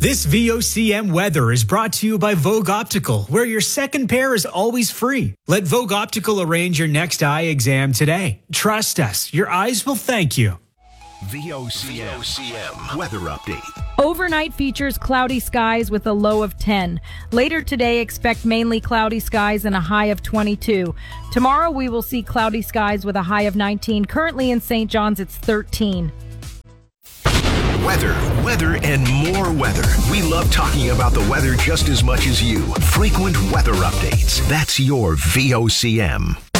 This VOCM weather is brought to you by Vogue Optical, where your second pair is always free. Let Vogue Optical arrange your next eye exam today. Trust us, your eyes will thank you. VOCM weather update. Overnight features cloudy skies with a low of 10. Later today, expect mainly cloudy skies and a high of 22. Tomorrow, we will see cloudy skies with a high of 19. Currently in St. John's, it's 13. Weather, and more weather. We love talking about the weather just as much as you. Frequent weather updates. That's your VOCM.